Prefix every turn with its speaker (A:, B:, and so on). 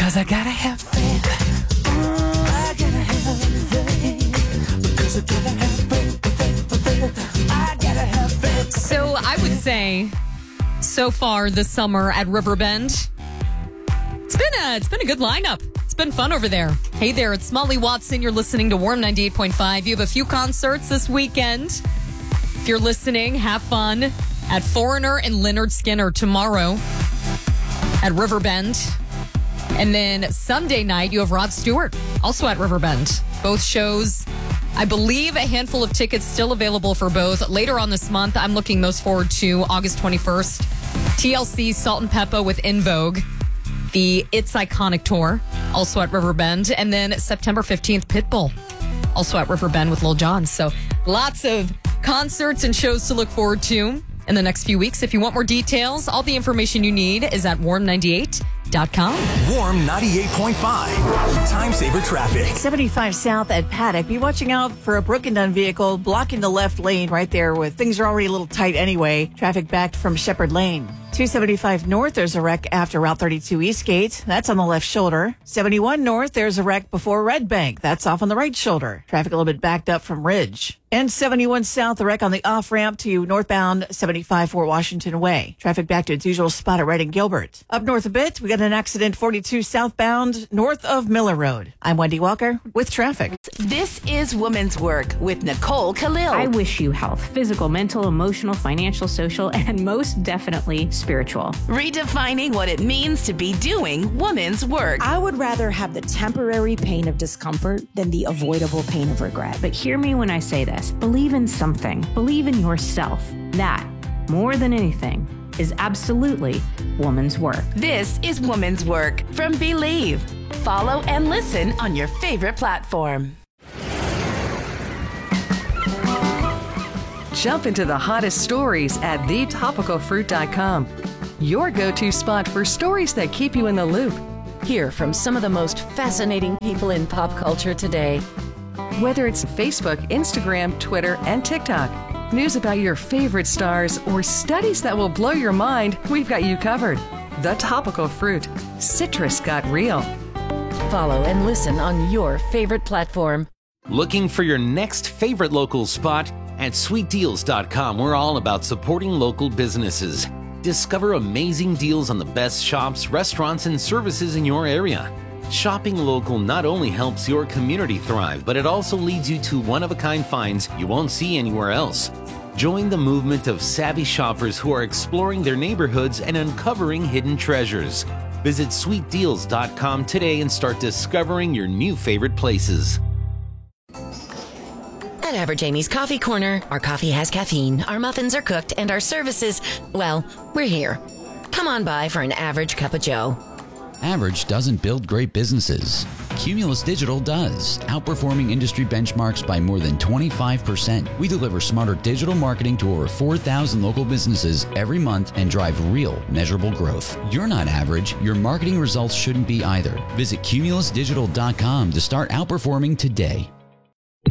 A: 'Cause I gotta have faith. I gotta have faith. Because I gotta have faith. I gotta have faith.
B: So I would say, so far this summer at Riverbend, it's been a good lineup. It's been fun over there. Hey there, it's Molly Watson. You're listening to Warm 98.5. You have a few concerts this weekend. If you're listening, have fun at Foreigner and Lynyrd Skynyrd tomorrow at Riverbend. And then Sunday night, you have Rod Stewart, also at Riverbend. Both shows, I believe a handful of tickets still available for both. Later on this month, I'm looking most forward to August 21st. TLC, Salt and Peppa with In Vogue. The It's Iconic Tour, also at Riverbend. And then September 15th, Pitbull, also at Riverbend with Lil Jon. So lots of concerts and shows to look forward to in the next few weeks. If you want more details, all the information you need is at warm98.com.
C: Warm 98.5. Time saver traffic.
D: 75 south at Paddock. Be watching out for a Brook and Dunn vehicle blocking the left lane right there with things are already a little tight anyway. Traffic backed from Shepherd Lane. 275 north, there's a wreck after Route 32 Eastgate. That's on the left shoulder. 71 north, there's a wreck before Red Bank. That's off on the right shoulder. Traffic a little bit backed up from Ridge. And 71 south, a wreck on the off-ramp to northbound 75 Fort Washington Way. Traffic back to its usual spot at Wright and Gilbert. Up north a bit, we got an accident 42 southbound north of Miller Road. I'm Wendy Walker with traffic.
E: This is Woman's Work with Nicole Khalil.
F: I wish you health, physical, mental, emotional, financial, social, and most definitely spiritual.
E: Redefining what it means to be doing woman's work.
G: I would rather have the temporary pain of discomfort than the avoidable pain of regret.
F: But hear me when I say this. Believe in something. Believe in yourself. That, more than anything, is absolutely woman's work.
E: This is Woman's Work from Believe. Follow and listen on your favorite platform.
H: Jump into the hottest stories at thetopicalfruit.com. Your go-to spot for stories that keep you in the loop.
I: Hear from some of the most fascinating people in pop culture today.
H: Whether it's Facebook, Instagram, Twitter, and TikTok, news about your favorite stars, or studies that will blow your mind, we've got you covered. The Topical Fruit. Citrus got real.
I: Follow and listen on your favorite platform.
J: Looking for your next favorite local spot? At sweetdeals.com, we're all about supporting local businesses. Discover amazing deals on the best shops, restaurants, and services in your area. Shopping local not only helps your community thrive, but it also leads you to one-of-a-kind finds you won't see anywhere else. Join the movement of savvy shoppers who are exploring their neighborhoods and uncovering hidden treasures. Visit sweetdeals.com today and start discovering your new favorite places.
I: At Average Amy's Coffee Corner, our coffee has caffeine, our muffins are cooked, and our services, well, we're here. Come on by for an average cup of joe.
K: Average doesn't build great businesses. Cumulus Digital does, outperforming industry benchmarks by more than 25%. We deliver smarter digital marketing to over 4,000 local businesses every month and drive real, measurable growth. You're not average. Your marketing results shouldn't be either. Visit cumulusdigital.com to start outperforming today.